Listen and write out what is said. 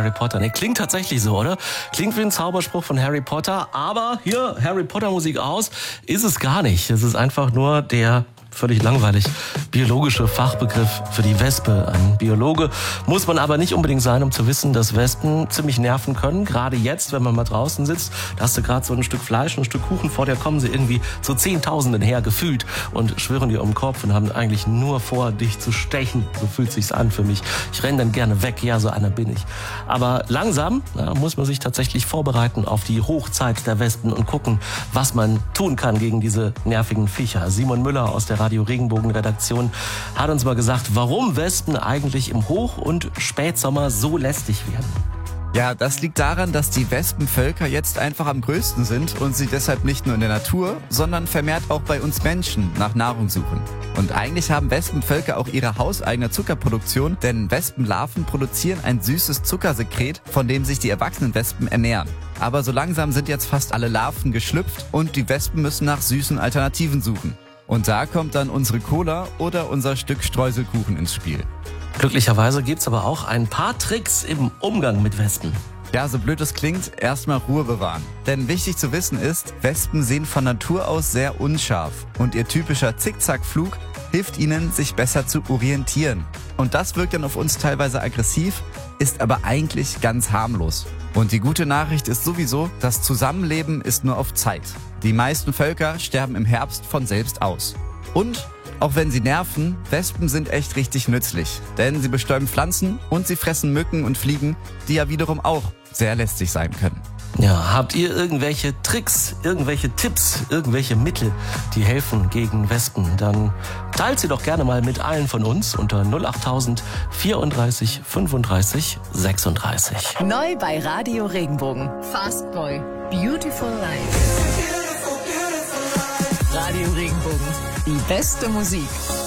Harry Potter. Ne, klingt tatsächlich so, oder? Klingt wie ein Zauberspruch von Harry Potter, aber hier, Harry Potter Musik aus, ist es gar nicht. Es ist einfach nur der völlig langweilig biologische Fachbegriff für die Wespe. Ein Biologe muss man aber nicht unbedingt sein, um zu wissen, dass Wespen ziemlich nerven können. Gerade jetzt, wenn man mal draußen sitzt, da hast du gerade so ein Stück Fleisch, ein Stück Kuchen vor dir, kommen sie irgendwie zu Zehntausenden her gefühlt und schwirren dir um den Kopf und haben eigentlich nur vor, dich zu stechen. So fühlt sich's an für mich. Ich renne dann gerne weg, ja, so einer bin ich. Aber langsam muss man sich tatsächlich vorbereiten auf die Hochzeit der Wespen und gucken, was man tun kann gegen diese nervigen Viecher. Simon Müller aus der Radio Regenbogen Redaktion hat uns mal gesagt, warum Wespen eigentlich im Hoch- und Spätsommer so lästig werden. Ja, das liegt daran, dass die Wespenvölker jetzt einfach am größten sind und sie deshalb nicht nur in der Natur, sondern vermehrt auch bei uns Menschen nach Nahrung suchen. Und eigentlich haben Wespenvölker auch ihre hauseigene Zuckerproduktion, denn Wespenlarven produzieren ein süßes Zuckersekret, von dem sich die erwachsenen Wespen ernähren. Aber so langsam sind jetzt fast alle Larven geschlüpft und die Wespen müssen nach süßen Alternativen suchen. Und da kommt dann unsere Cola oder unser Stück Streuselkuchen ins Spiel. Glücklicherweise gibt's aber auch ein paar Tricks im Umgang mit Wespen. Ja, so blöd es klingt, erstmal Ruhe bewahren. Denn wichtig zu wissen ist, Wespen sehen von Natur aus sehr unscharf. Und ihr typischer Zickzackflug hilft ihnen, sich besser zu orientieren. Und das wirkt dann auf uns teilweise aggressiv, ist aber eigentlich ganz harmlos. Und die gute Nachricht ist sowieso, das Zusammenleben ist nur auf Zeit. Die meisten Völker sterben im Herbst von selbst aus. Und auch wenn sie nerven, Wespen sind echt richtig nützlich. Denn sie bestäuben Pflanzen und sie fressen Mücken und Fliegen, die ja wiederum auch sehr lästig sein können. Ja, habt ihr irgendwelche Tricks, irgendwelche Tipps, irgendwelche Mittel, die helfen gegen Wespen? Dann teilt sie doch gerne mal mit allen von uns unter 08000 34 35 36. Neu bei Radio Regenbogen. Fast Boy. Beautiful Life. Radio Regenbogen. Die beste Musik.